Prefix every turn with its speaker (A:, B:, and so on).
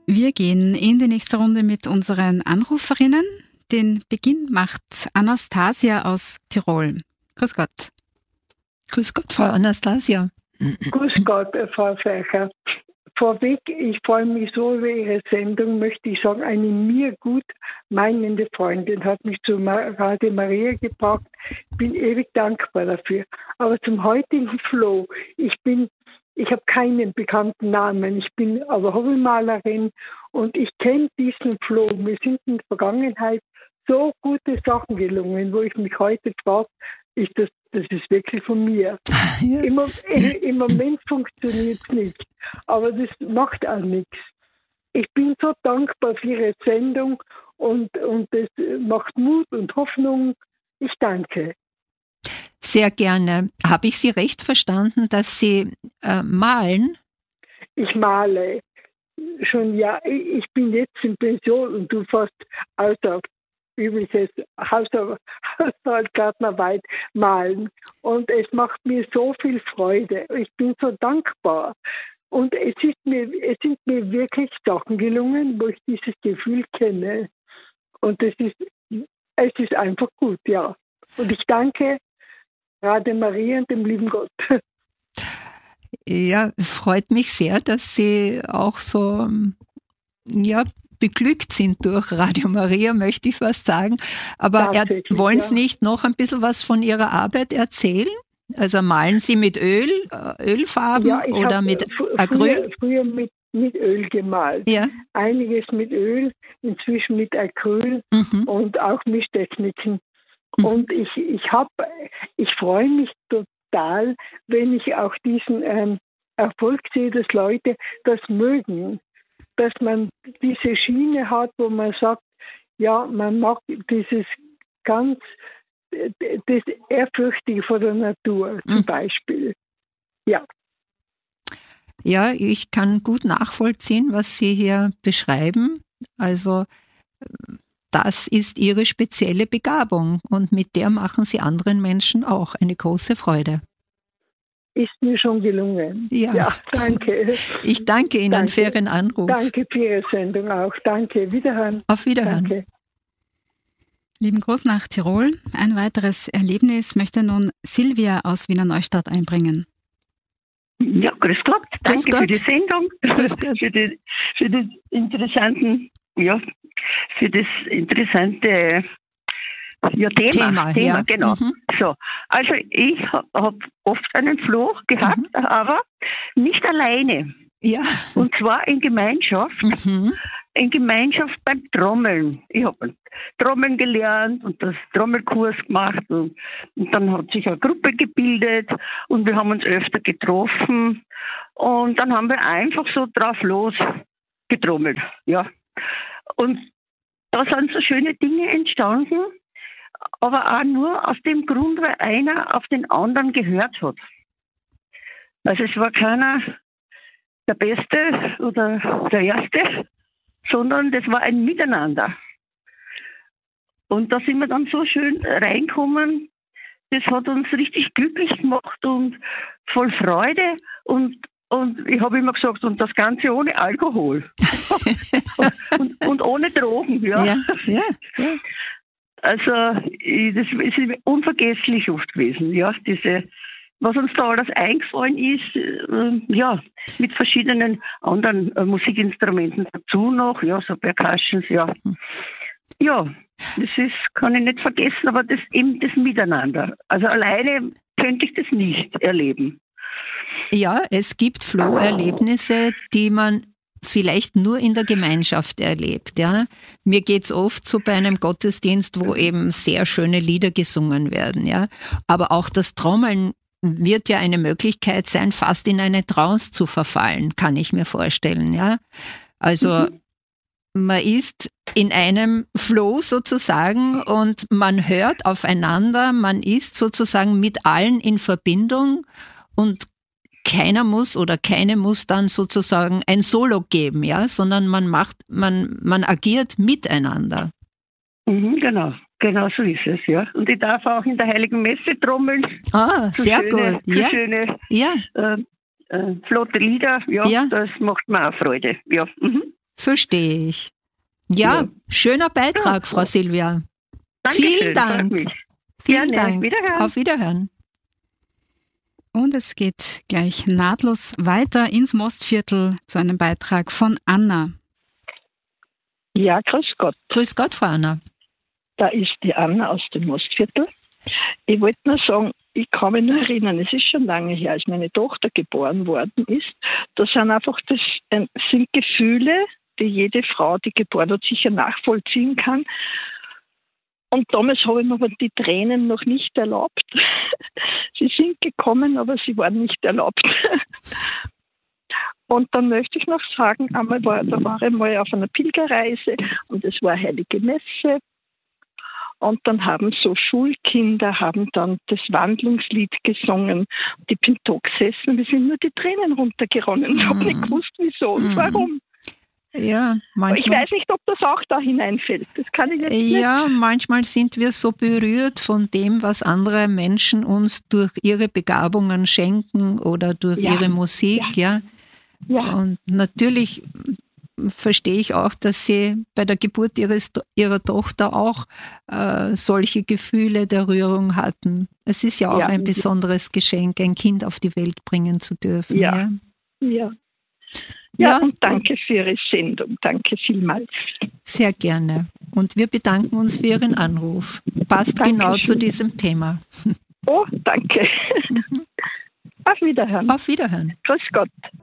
A: Wir gehen in die nächste Runde mit unseren Anruferinnen. Den Beginn macht Anastasia aus Tirol. Grüß Gott.
B: Grüß Gott, Frau Anastasia.
C: Grüß Gott, Frau Feicher. Vorweg, ich freue mich so über Ihre Sendung, möchte ich sagen, eine mir gut meinende Freundin hat mich zu Radio Maria gebracht. Bin ewig dankbar dafür. Aber zum heutigen Floh, ich habe keinen bekannten Namen, ich bin aber Hobbymalerin und ich kenne diesen Floh. Mir sind in der Vergangenheit so gute Sachen gelungen, wo ich mich heute frage, das ist wirklich von mir. Ja. Im Moment funktioniert es nicht, aber das macht auch nichts. Ich bin so dankbar für Ihre Sendung und das macht Mut und Hoffnung. Ich danke.
B: Sehr gerne. Habe ich Sie recht verstanden, dass Sie malen? Ich
C: male schon, ja. Ich bin jetzt in Pension und du fast außer übliches Haushaltsgärtnerarbeit malen. Und es macht mir so viel Freude. Ich bin so dankbar. Und es sind mir wirklich Sachen gelungen, wo ich dieses Gefühl kenne. Und es ist einfach gut, ja. Und ich danke Radio Maria und dem lieben Gott.
B: Ja, freut mich sehr, dass Sie auch so, beglückt sind durch Radio Maria, möchte ich fast sagen. Aber wollen Sie nicht noch ein bisschen was von Ihrer Arbeit erzählen? Also malen Sie mit Ölfarben oder mit Acryl?
C: Früher mit Öl gemalt. Ja. Einiges mit Öl, inzwischen mit Acryl und auch Mischtechniken. Und ich freue mich total, wenn ich auch diesen Erfolg sehe, dass Leute das mögen. Dass man diese Schiene hat, wo man sagt, ja, man mag dieses das Ehrfürchtige vor der Natur zum Beispiel. Ja.
B: Ja, ich kann gut nachvollziehen, was Sie hier beschreiben. Also das ist Ihre spezielle Begabung und mit der machen Sie anderen Menschen auch eine große Freude.
C: Ist mir schon gelungen.
B: Ja,
C: danke.
B: Ich danke Ihnen für Ihren Anruf.
C: Danke für Ihre Sendung auch. Danke. Wiederhören.
B: Auf Wiederhören.
C: Danke.
A: Lieben Gruß nach Tirol. Ein weiteres Erlebnis möchte nun Silvia aus Wiener Neustadt einbringen.
D: Ja, grüß Gott. Danke für die Sendung.
B: Grüß Gott.
D: Für das interessante Thema, ja. Genau. So, also ich habe oft einen Floh gehabt, aber nicht alleine.
B: Ja.
D: Und zwar in Gemeinschaft. In Gemeinschaft beim Trommeln. Ich habe Trommeln gelernt und das Trommelkurs gemacht und dann hat sich eine Gruppe gebildet und wir haben uns öfter getroffen und dann haben wir einfach so drauf los getrommelt. Ja. Und da sind so schöne Dinge entstanden, aber auch nur aus dem Grund, weil einer auf den anderen gehört hat. Also es war keiner der Beste oder der Erste, sondern das war ein Miteinander. Und da sind wir dann so schön reinkommen, das hat uns richtig glücklich gemacht und voll Freude und ich habe immer gesagt, und das Ganze ohne Alkohol. und ohne Drogen, ja. Also, das ist unvergesslich oft gewesen, ja, was uns da alles eingefallen ist, mit verschiedenen anderen Musikinstrumenten dazu noch, ja, so Percussions, ja. Ja, kann ich nicht vergessen, aber das Miteinander. Also alleine könnte ich das nicht erleben.
B: Ja, es gibt Flow-Erlebnisse, die man vielleicht nur in der Gemeinschaft erlebt. Ja? Mir geht's oft so bei einem Gottesdienst, wo eben sehr schöne Lieder gesungen werden. Ja? Aber auch das Trommeln wird ja eine Möglichkeit sein, fast in eine Trance zu verfallen, kann ich mir vorstellen. Ja? Also man ist in einem Flow sozusagen und man hört aufeinander, man ist sozusagen mit allen in Verbindung und keiner muss oder keine muss dann sozusagen ein Solo geben, ja, sondern man agiert miteinander.
D: Genau so ist es, ja. Und ich darf auch in der Heiligen Messe trommeln.
B: Sehr gut. Ja.
D: Schöne, flotte Lieder, ja, das macht mir auch Freude, ja.
B: Verstehe ich. Ja, schöner Beitrag, Frau Silvia.
D: Dankeschön,
B: Vielen Dank. Vielen Dank.
D: Wiederhören.
B: Auf Wiederhören.
A: Und es geht gleich nahtlos weiter ins Mostviertel zu einem Beitrag von Anna.
E: Ja, grüß Gott.
B: Grüß Gott, Frau Anna.
E: Da ist die Anna aus dem Mostviertel. Ich wollte nur sagen, ich kann mich nur erinnern, es ist schon lange her, als meine Tochter geboren worden ist. Das sind Gefühle, die jede Frau, die geboren hat, sicher nachvollziehen kann. Und damals habe ich mir aber die Tränen noch nicht erlaubt. Sie sind gekommen, aber sie waren nicht erlaubt. Und dann möchte ich noch sagen, da war ich mal auf einer Pilgerreise und es war Heilige Messe. Und dann haben so Schulkinder dann das Wandlungslied gesungen. Und ich bin da gesessen und mir sind nur die Tränen runtergeronnen. Ich habe nicht gewusst, wieso und warum.
B: Ja, manchmal.
E: Ich weiß nicht, ob das auch da hineinfällt. Das kann ich jetzt nicht.
B: Ja, manchmal sind wir so berührt von dem, was andere Menschen uns durch ihre Begabungen schenken oder durch ihre Musik. Ja. Und natürlich verstehe ich auch, dass Sie bei der Geburt Ihrer Tochter auch solche Gefühle der Rührung hatten. Es ist ja auch ein besonderes Geschenk, ein Kind auf die Welt bringen zu dürfen.
E: Ja, und danke für Ihre Sendung. Danke vielmals.
B: Sehr gerne. Und wir bedanken uns für Ihren Anruf. Passt genau zu diesem Thema.
E: Oh, danke. Auf Wiederhören.
B: Auf Wiederhören.
E: Grüß Gott.